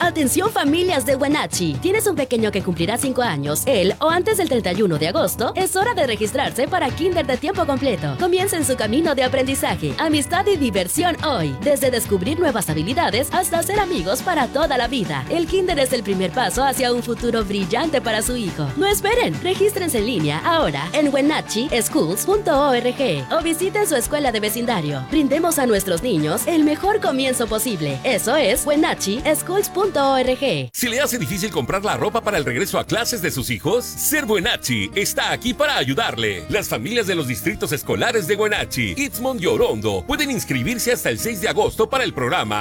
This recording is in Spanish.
Atención familias de Wenatchee. ¿Tienes un pequeño que cumplirá 5 años? Él o antes del 31 de agosto, es hora de registrarse para Kinder de tiempo completo. Comiencen su camino de aprendizaje, amistad y diversión hoy. Desde descubrir nuevas habilidades hasta ser amigos para toda la vida. El Kinder es el primer paso hacia un futuro brillante para su hijo. No esperen, regístrense en línea ahora en wenatcheeschools.org o visiten su escuela de vecindario. Brindemos a nuestros niños el mejor comienzo posible. Eso es wenatcheeschools.org. Si le hace difícil comprar la ropa para el regreso a clases de sus hijos, Ser Wenatchee está aquí para ayudarle. Las familias de los distritos escolares de Wenatchee, Eastmont y Orondo pueden inscribirse hasta el 6 de agosto para el programa